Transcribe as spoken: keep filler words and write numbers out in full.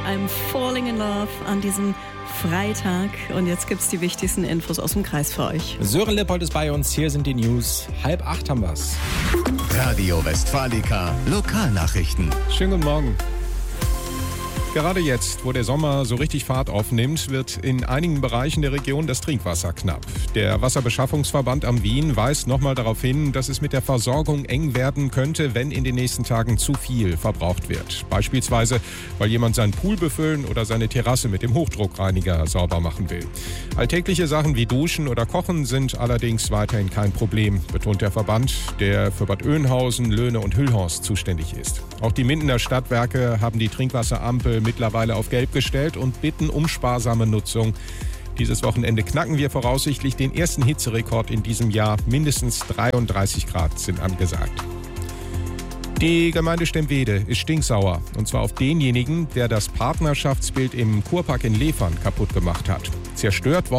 I'm Falling in Love an diesem Freitag. Und jetzt gibt es die wichtigsten Infos aus dem Kreis für euch. Sören Lippold ist bei uns, hier sind die News. Halb acht haben wir's. Radio Westfalica, Lokalnachrichten. Schönen guten Morgen. Gerade jetzt, wo der Sommer so richtig Fahrt aufnimmt, wird in einigen Bereichen der Region das Trinkwasser knapp. Der Wasserbeschaffungsverband am Wien weist nochmal darauf hin, dass es mit der Versorgung eng werden könnte, wenn in den nächsten Tagen zu viel verbraucht wird. Beispielsweise, weil jemand seinen Pool befüllen oder seine Terrasse mit dem Hochdruckreiniger sauber machen will. Alltägliche Sachen wie Duschen oder Kochen sind allerdings weiterhin kein Problem, betont der Verband, der für Bad Oeynhausen, Löhne und Hüllhorst zuständig ist. Auch die Mindener Stadtwerke haben die Trinkwasserampel mittlerweile auf Gelb gestellt und bitten um sparsame Nutzung. Dieses Wochenende knacken wir voraussichtlich den ersten Hitzerekord in diesem Jahr. Mindestens dreiunddreißig Grad sind angesagt. Die Gemeinde Stemwede ist stinksauer. Und zwar auf denjenigen, der das Partnerschaftsbild im Kurpark in Lefern kaputt gemacht hat. Zerstört worden